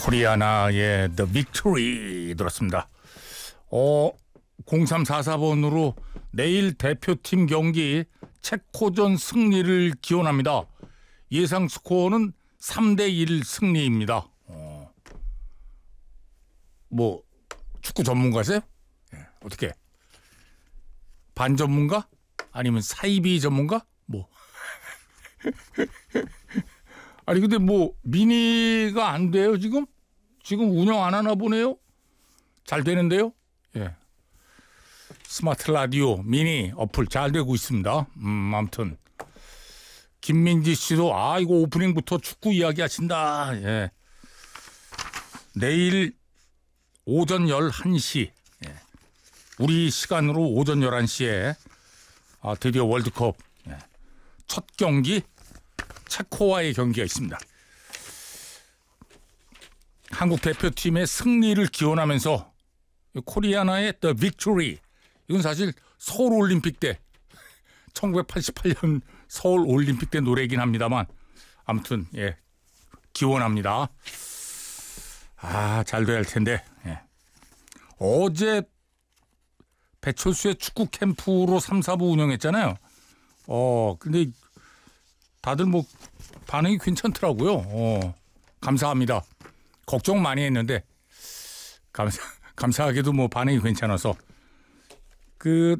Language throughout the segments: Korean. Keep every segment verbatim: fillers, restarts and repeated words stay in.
코리아나의 The Victory 들었습니다. 어, 공삼사사 번으로 내일 대표팀 경기 체코전 승리를 기원합니다. 예상 스코어는 삼 대 일 승리입니다. 어. 뭐 축구 전문가세요? 예, 어떻게? 반 전문가? 아니면 사이비 전문가? 뭐. 아니 근데 뭐 미니가 안 돼요 지금? 지금 운영 안 하나 보네요. 잘 되는데요? 예. 스마트 라디오 미니 어플 잘 되고 있습니다. 음, 아무튼 김민지 씨도 아 이거 오프닝부터 축구 이야기 하신다. 예. 내일 오전 열한 시 예. 우리 시간으로 오전 열한 시에 아, 드디어 월드컵 예. 첫 경기 체코와의 경기가 있습니다. 한국 대표팀의 승리를 기원하면서 코리아나의 The Victory 이건 사실 서울올림픽 때 천구백팔십팔 년 서울올림픽 때 노래이긴 합니다만 아무튼 예 기원합니다. 아 잘 돼야 할 텐데 예. 어제 배철수의 축구 캠프로 삼, 사부 운영했잖아요. 어 근데 다들 뭐 반응이 괜찮더라고요. 어, 감사합니다. 걱정 많이 했는데 감사 감사하게도 뭐 반응이 괜찮아서 그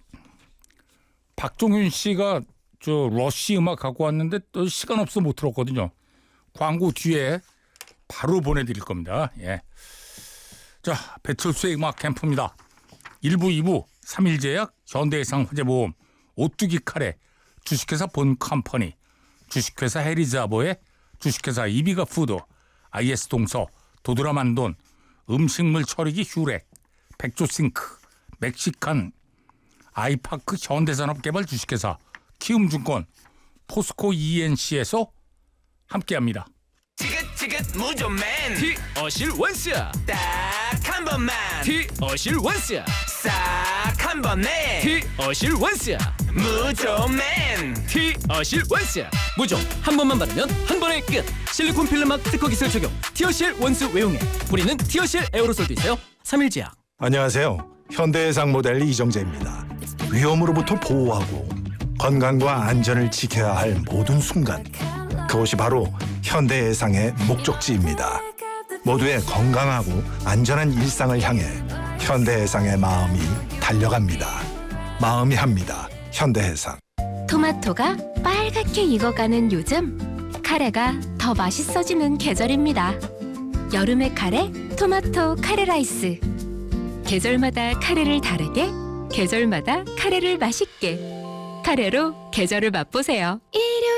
박종윤 씨가 저 러쉬 음악 갖고 왔는데 또 시간 없어 못 들었거든요. 광고 뒤에 바로 보내드릴 겁니다. 예. 자 배철수의 음악 캠프입니다. 일 부, 이 부 삼일제약, 현대해상 화재보험, 오뚜기 카레, 주식회사 본컴퍼니, 주식회사 해리자보의 주식회사 이비가 푸드, 아이에스 동서, 도드라만돈, 음식물 처리기 휴렉, 백조싱크, 멕시칸, 아이파크 현대산업개발 주식회사, 키움증권, 포스코 이엔씨에서 함께합니다. 지긋지긋 무좀맨 티 어실 원스야 딱 한 번만 티 어실 원스야 싹 한 번에 티 어실 원스야 무좀맨 티 어실 원스야 무좀 한 번만 바르면 한 번에 끝 실리콘 필름막 특허 기술 적용 티어실 원스 외용해 뿌리는 티어실 에어로솔도 있어요. 삼일제약. 안녕하세요. 현대해상 모델 이정재입니다. 위험으로부터 보호하고 건강과 안전을 지켜야 할 모든 순간 그것이 바로 현대해상의 목적지입니다. 모두의 건강하고 안전한 일상을 향해 현대해상의 마음이 달려갑니다. 마음이 합니다. 현대해상. 토마토가 빨갛게 익어가는 요즘 카레가 더 맛있어지는 계절입니다. 여름의 카레 토마토 카레라이스. 계절마다 카레를 다르게 계절마다 카레를 맛있게 카레로 계절을 맛보세요. 일요